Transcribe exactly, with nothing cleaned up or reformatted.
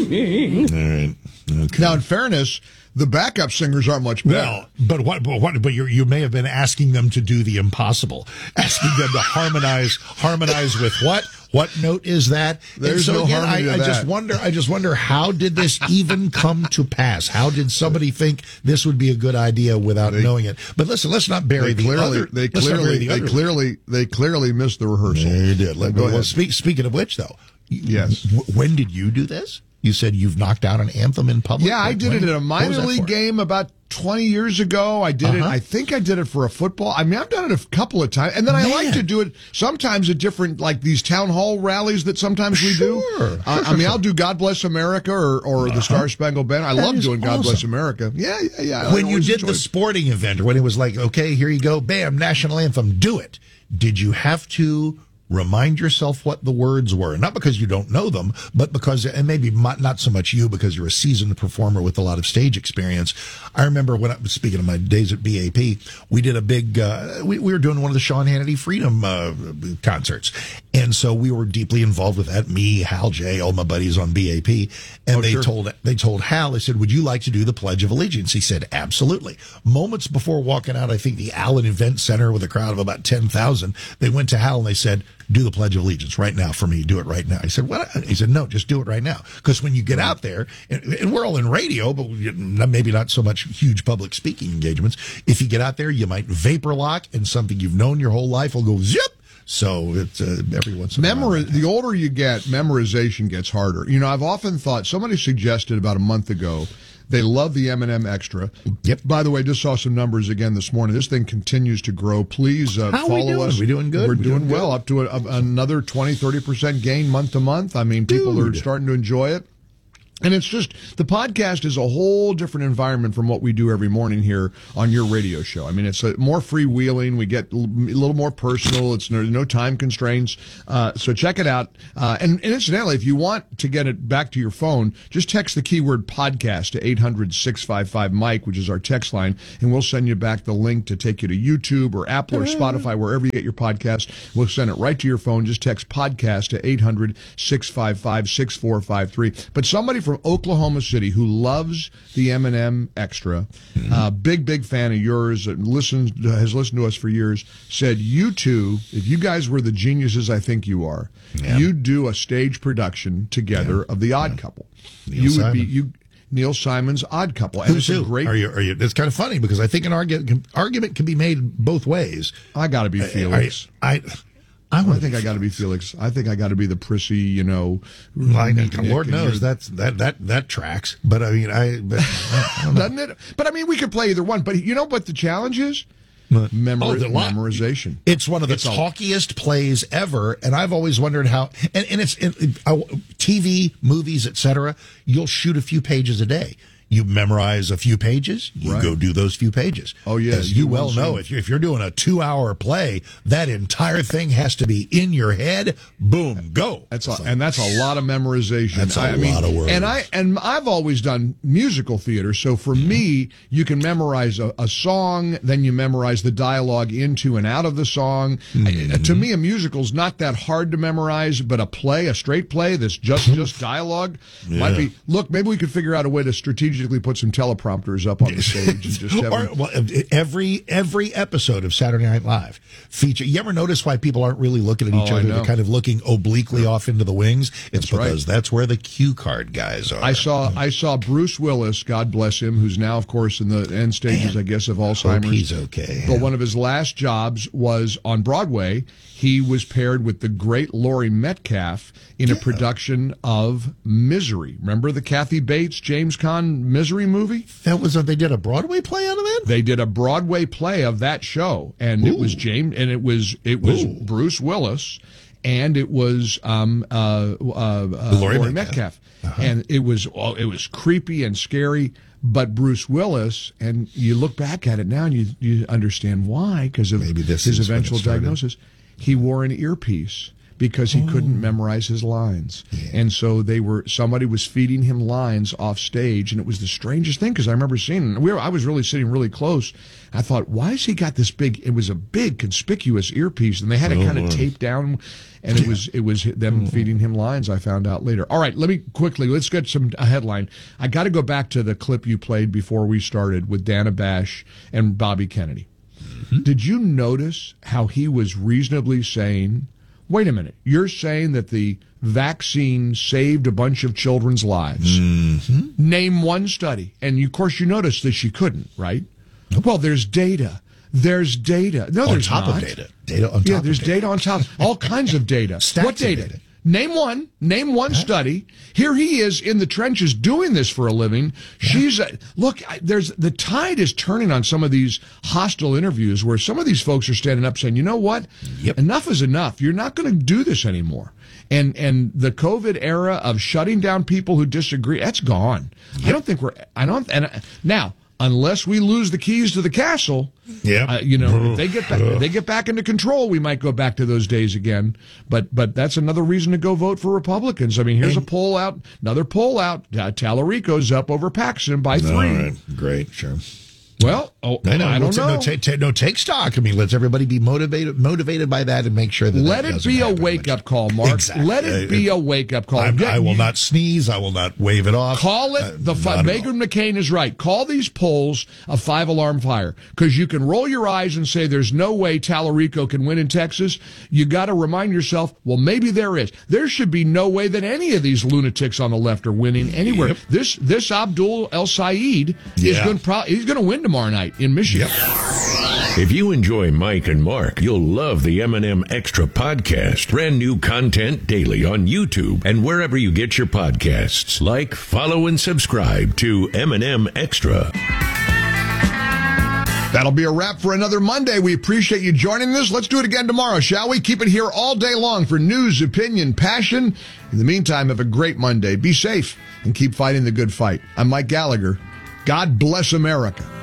right. Okay. Now, in fairness, the backup singers aren't much better. Well, but what? But what? But you you may have been asking them to do the impossible, asking them to harmonize harmonize with what? What note is that? There's and so no again, harmony I, to I just that. wonder. I just wonder how did this even come to pass? How did somebody think this would be a good idea without They- knowing it? But listen, let's not bury They the clearly, other. they let's not bury clearly, the they other- clearly, they clearly missed the rehearsal. They did. Let, Go well, ahead. speak, speaking of which, though, Yes. w- when did you do this? You said you've knocked out an anthem in public. Yeah, I When- did it when- at a what was minor that league for? game about twenty years ago. I did it. Uh-huh. I think I did it for a football. I mean, I've done it a couple of times, and then I Man. like to do it sometimes at different, like these town hall rallies that sometimes we do. Sure. Uh, I mean, I'll do God Bless America or, or the Star Spangled Banner. I That love is doing God awesome. Bless America. Yeah, yeah, yeah. I When you always did enjoy the it. sporting event, or when it was like, okay, here you go, bam, national anthem, do it. Did you have to remind yourself what the words were? Not because you don't know them, but because, and maybe not not so much you, because you're a seasoned performer with a lot of stage experience. I remember when I was speaking of my days at B A P, we did a big, uh, we, we were doing one of the Sean Hannity Freedom uh, concerts. And so we were deeply involved with that. Me, Hal J, all my buddies on B A P. And Oh, they sure. told, they told Hal, they said, would you like to do the Pledge of Allegiance? He said, absolutely. Moments before walking out, I think the Allen Event Center with a crowd of about ten thousand, they went to Hal and they said, do the Pledge of Allegiance right now for me. Do it right now. He said, what? He said, no, just do it right now. Because when you get out there, and, and we're all in radio, but we- maybe not so much huge public speaking engagements. If you get out there, you might vapor lock, and something you've known your whole life will go zip. So it's uh, every once in a while. Memori- the older you get, memorization gets harder. You know, I've often thought, somebody suggested about a month ago, they love the M and M Extra. Yep. By the way, just saw some numbers again this morning. This thing continues to grow. Please uh, How are we follow doing? us. We doing good? We're We doing, doing well. good? Up to a, a, another twenty, thirty percent gain month to month. I mean, people are Dude. starting to enjoy it. And it's just, the podcast is a whole different environment from what we do every morning here on your radio show. I mean, it's a, more freewheeling. We get a little more personal. It's no, no time constraints. Uh, so check it out. Uh, and, and incidentally, if you want to get it back to your phone, just text the keyword podcast to eight hundred, six five five, Mike, which is our text line, and we'll send you back the link to take you to YouTube or Apple or Spotify, wherever you get your podcast. We'll send it right to your phone. Just text podcast to eight hundred, six five five, six four five three. But somebody from Oklahoma City who loves the M and M Extra, Mm-hmm. uh, big, big fan of yours, and listens, has listened to us for years, said, you two, if you guys were the geniuses I think you are, Yeah. you'd do a stage production together of The Odd Couple. Neil you would be, Simon. you, Neil Simon's Odd Couple. And Who's it's a who? great, Are you? Are you? It's kind of funny because I think an argument argument can be made both ways. I gotta be Felix. I, I, I, I wanna think be I got to be Felix. I think I got to be the prissy, you know. I mean, Nick, Lord and knows you're- that's that that that tracks. But I mean, I, but, I don't know. doesn't it? But I mean, we could play either one. But you know what the challenge is? What? Memori- Oh, the lot. memorization. It's one of the It's a- talkiest plays ever, and I've always wondered how. And, and it's it, it, I, T V, movies, et cetera. You'll shoot a few pages a day. You memorize a few pages. You Right. go do those few pages. Oh, yeah, as you you do well one know, scene. if you're if you're doing a two hour play, that entire thing has to be in your head. Boom, go. That's It's a, like- and that's a lot of memorization. That's a I mean, lot of words. And I and I've always done musical theater, so for me, you can memorize a, a song, then you memorize the dialogue into and out of the song. Mm-hmm. I- to me, a musical's not that hard to memorize, but a play, a straight play that's just just dialogue, might Yeah. be. Look, maybe we could figure out a way to strategically put some teleprompters up on the stage and just have Or, them- well, every every episode of Saturday Night Live feature. You ever notice why people aren't really looking at each Oh, I other? know. They're kind of looking obliquely off into the wings. It's That's right. because that's where the cue card guys are. I saw I saw Bruce Willis, God bless him, who's now, of course, in the end stages, I guess, of Hope Alzheimer's. he's okay. But one of his last jobs was on Broadway. He was paired with the great Laurie Metcalf in a production of Misery. Remember the Kathy Bates, James Caan Misery movie? That was a, they did a Broadway play out of that. They did a Broadway play of that show, and it was Ooh. James, and it was it was Ooh. Bruce Willis, and it was um, uh, uh, uh, Laurie Laurie Metcalf. Metcalf, and it was oh, it was creepy and scary. But Bruce Willis, and you look back at it now, and you you understand why, because of Maybe this his is when it eventual started. diagnosis. He wore an earpiece because he oh. couldn't memorize his lines. Yeah. And so they were, somebody was feeding him lines off stage, and it was the strangest thing, because I remember seeing, we were, I was really sitting really close. I thought, why has he got this big, it was a big conspicuous earpiece, and they had it oh, kind of taped down, and it was, it was them oh. feeding him lines, I found out later. All right, let me quickly, let's get some, a headline. I got to go back to the clip you played before we started with Dana Bash and Bobby Kennedy. Mm-hmm. Did you notice how he was reasonably saying, wait a minute, you're saying that the vaccine saved a bunch of children's lives. Mm-hmm. Name one study. And, of course, you noticed that she couldn't, right? Nope. Well, there's data. There's data. No, on there's top not. of data. Data on top yeah, there's of data. data on top. All kinds of data. Stacks what data? Of data? Name one. Name one huh? study. Here he is in the trenches doing this for a living. Yeah. She's uh, look. I, there's the tide is turning on some of these hostile interviews where some of these folks are standing up saying, "You know what? Yep. Enough is enough. You're not going to do this anymore." And and the COVID era of shutting down people who disagree, that's gone. Yep. I don't think we're. I don't. And uh, now. Unless we lose the keys to the castle, yeah, uh, you know, if they get back, if they get back into control, we might go back to those days again. But but that's another reason to go vote for Republicans. I mean, here's a poll out, another poll out. Uh, Tallarico's up over Paxton by three. All right, great, sure. Well, oh, I, know. I don't well, know. No, take, take, no, take stock. I mean, let's everybody be motivated motivated by that and make sure that let that it be a wake up call, Mark. Exactly. Let it be a wake up call. Get, I will you, not sneeze. I will not wave it off. Call it. Uh, the fi- Megan McCain is right. Call these polls a five alarm fire, because you can roll your eyes and say there's no way Tallarico can win in Texas. You got to remind yourself, well, maybe there is. There should be no way that any of these lunatics on the left are winning anywhere. Yep. This this Abdul El Sayed yeah. is going pro- he's going to win tomorrow night in Michigan. Yep. If you enjoy Mike and Mark, you'll love the M and M Extra podcast. Brand new content daily on YouTube and wherever you get your podcasts. Like, follow, and subscribe to M and M Extra. That'll be a wrap for another Monday. We appreciate you joining us. Let's do it again tomorrow, shall we? Keep it here all day long for news, opinion, passion. In the meantime, have a great Monday. Be safe and keep fighting the good fight. I'm Mike Gallagher. God bless America.